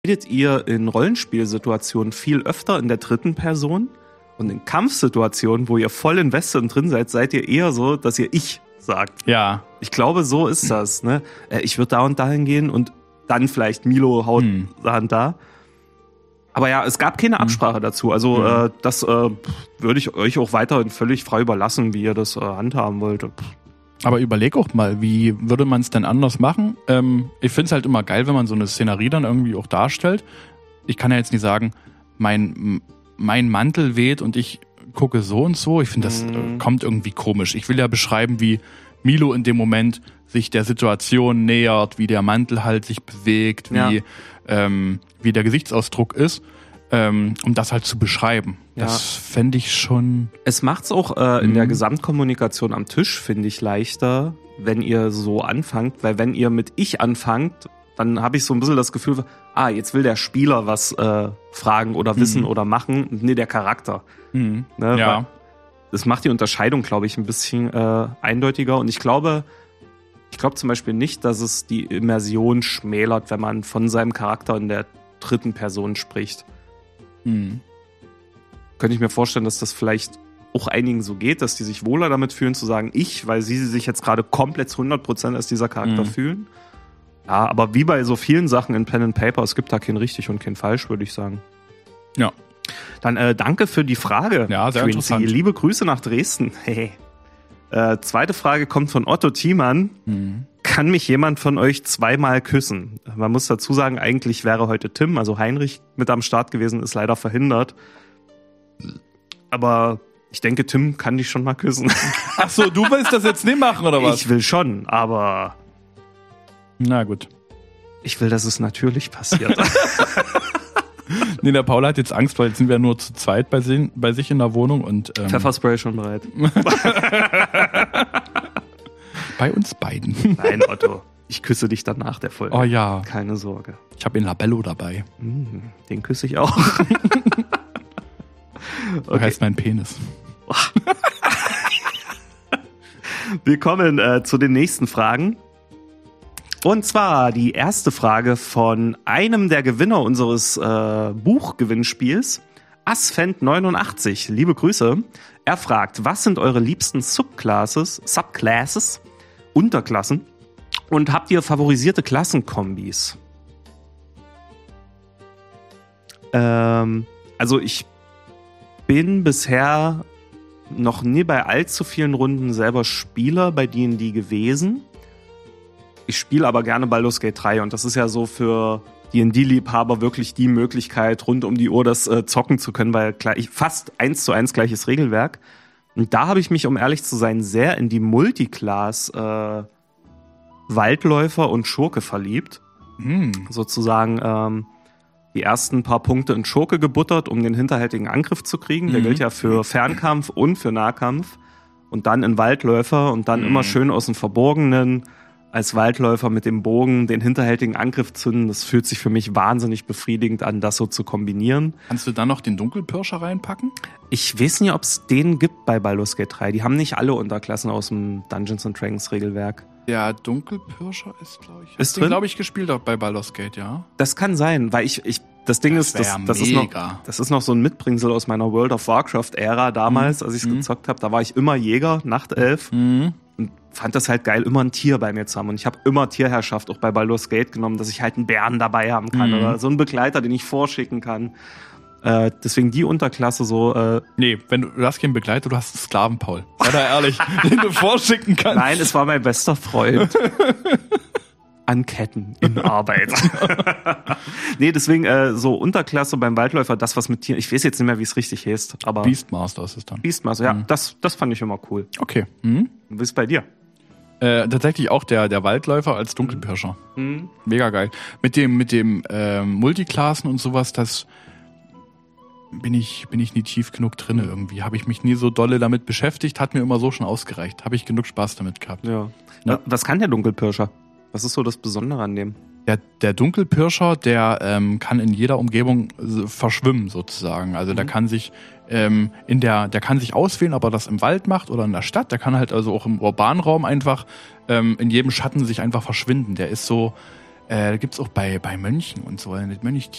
redet ihr in Rollenspielsituationen viel öfter in der dritten Person und in Kampfsituationen, wo ihr voll invested drin seid ihr eher so, dass ihr ich sagt. Ja. Ich glaube, so ist das. Ne? Ich würde da und dahin gehen und dann vielleicht Milo haut da und da. Aber ja, es gab keine Absprache dazu. Also das würde ich euch auch weiterhin völlig frei überlassen, wie ihr das handhaben wollt. Aber überleg auch mal, wie würde man es denn anders machen? Ich finde es halt immer geil, wenn man so eine Szenerie dann irgendwie auch darstellt. Ich kann ja jetzt nicht sagen, mein Mantel weht und ich gucke so und so. Ich finde, das kommt irgendwie komisch. Ich will ja beschreiben, wie Milo in dem Moment sich der Situation nähert, wie der Mantel halt sich bewegt, wie der Gesichtsausdruck ist, um das halt zu beschreiben. Ja. Das fände ich schon... Es macht's auch in der Gesamtkommunikation am Tisch, finde ich, leichter, wenn ihr so anfangt, weil wenn ihr mit ich anfangt, dann habe ich so ein bisschen das Gefühl, jetzt will der Spieler was fragen oder wissen oder machen, nee, der Charakter. Ne? Ja. Das macht die Unterscheidung, glaube ich, ein bisschen eindeutiger und ich glaube zum Beispiel nicht, dass es die Immersion schmälert, wenn man von seinem Charakter in der dritten Person spricht. Könnte ich mir vorstellen, dass das vielleicht auch einigen so geht, dass die sich wohler damit fühlen, zu sagen, weil sie sich jetzt gerade komplett zu 100% als dieser Charakter fühlen. Ja, aber wie bei so vielen Sachen in Pen and Paper, es gibt da kein richtig und kein falsch, würde ich sagen. Ja. Dann danke für die Frage. Ja, sehr interessant. Liebe Grüße nach Dresden. Hey. Zweite Frage kommt von Otto Thiemann. Kann mich jemand von euch zweimal küssen? Man muss dazu sagen, eigentlich wäre heute Tim, also Heinrich, mit am Start gewesen, ist leider verhindert. Aber ich denke, Tim kann dich schon mal küssen. Ach so, du willst das jetzt nicht machen, oder was? Ich will schon, aber... Na gut. Ich will, dass es natürlich passiert. Nee, der Paul hat jetzt Angst, weil jetzt sind wir nur zu zweit bei sich in der Wohnung und... Pfefferspray schon bereit. Bei uns beiden. Nein, Otto. Ich küsse dich dann nach der Folge. Oh ja. Keine Sorge. Ich habe den Labello dabei. Den küsse ich auch. So heißt mein Penis. Wir kommen zu den nächsten Fragen. Und zwar die erste Frage von einem der Gewinner unseres Buchgewinnspiels, Asfend89. Liebe Grüße. Er fragt, was sind eure liebsten Subclasses, Unterklassen und habt ihr favorisierte Klassenkombis? Also ich bin bisher noch nie bei allzu vielen Runden selber Spieler bei D&D gewesen. Ich spiele aber gerne Baldur's Gate 3 und das ist ja so für D&D-Liebhaber wirklich die Möglichkeit, rund um die Uhr das zocken zu können, weil fast 1:1 gleiches Regelwerk. Und da habe ich mich, um ehrlich zu sein, sehr in die Multiclass Waldläufer und Schurke verliebt. Sozusagen die ersten paar Punkte in Schurke gebuttert, um den hinterhältigen Angriff zu kriegen. Der gilt ja für Fernkampf und für Nahkampf. Und dann in Waldläufer und dann immer schön aus dem Verborgenen als Waldläufer mit dem Bogen den hinterhältigen Angriff zünden. Das fühlt sich für mich wahnsinnig befriedigend an, das so zu kombinieren. Kannst du dann noch den Dunkelpirscher reinpacken? Ich weiß nicht, ob es den gibt bei Baldur's Gate 3. Die haben nicht alle Unterklassen aus dem Dungeons & Dragons Regelwerk. Der Dunkelpirscher ist, glaube ich... Ist drin? glaube ich, gespielt auch bei Baldur's Gate, ja. Das kann sein, weil das Ding ist, das ist noch so ein Mitbringsel aus meiner World of Warcraft-Ära damals, als ich es gezockt habe. Da war ich immer Jäger, Nachtelf. Und fand das halt geil, immer ein Tier bei mir zu haben. Und ich habe immer Tierherrschaft auch bei Baldur's Gate genommen, dass ich halt einen Bären dabei haben kann oder so einen Begleiter, den ich vorschicken kann. Deswegen die Unterklasse so... Nee, du hast keinen Begleiter, du hast einen Sklaven, Paul. Sei da ehrlich, den du vorschicken kannst. Nein, es war mein bester Freund. An Ketten in Arbeit. Nee, deswegen so Unterklasse beim Waldläufer, das was mit Tieren... Ich weiß jetzt nicht mehr, wie es richtig heißt, aber... Beastmaster ist es dann. Beastmaster, ja, das fand ich immer cool. Okay. Wie ist bei dir? Tatsächlich auch der Waldläufer als Dunkelpirscher. Mega geil. Mit dem Multiklassen und sowas, das bin ich nie tief genug drinne irgendwie. Habe ich mich nie so dolle damit beschäftigt, hat mir immer so schon ausgereicht. Habe ich genug Spaß damit gehabt. Ja. Was kann der Dunkelpirscher? Was ist so das Besondere an dem? Der Dunkelpirscher, der kann in jeder Umgebung verschwimmen sozusagen. Also der kann sich der kann sich auswählen, ob er das im Wald macht oder in der Stadt. Der kann halt also auch im urbanen Raum einfach in jedem Schatten sich einfach verschwinden. Der ist so Gibt's auch bei Mönchen und so, das